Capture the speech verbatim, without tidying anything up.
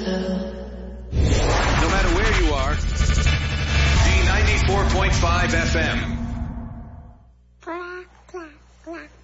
No matter where you are, D ninety-four point five F M. Blah, blah, blah.